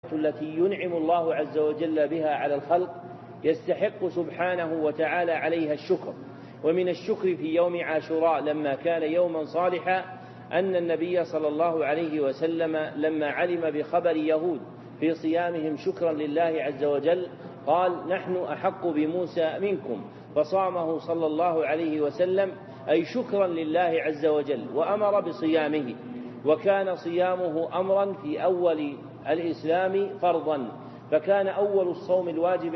التي ينعم الله عز وجل بها على الخلق يستحق سبحانه وتعالى عليها الشكر. ومن الشكر في يوم عاشوراء لما كان يوما صالحا أن النبي صلى الله عليه وسلم لما علم بخبر يهود في صيامهم شكرا لله عز وجل قال: نحن أحق بموسى منكم، فصامه صلى الله عليه وسلم أي شكرا لله عز وجل، وأمر بصيامه. وكان صيامه أمرا في أول الإسلام فرضا، فكان أول الصوم الواجب